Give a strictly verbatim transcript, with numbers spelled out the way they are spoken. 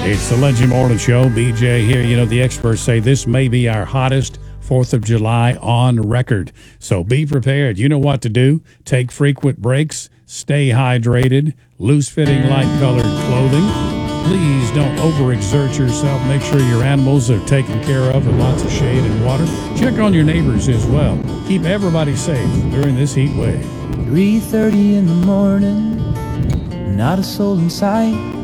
It's the Legend Morning Show. B J here. You know, the experts say this may be our hottest fourth of July on record. So be prepared. You know what to do. Take frequent breaks. Stay hydrated. Loose-fitting, light-colored clothing. Please don't overexert yourself. Make sure your animals are taken care of with lots of shade and water. Check on your neighbors as well. Keep everybody safe during this heat wave. three thirty in the morning, not a soul in sight.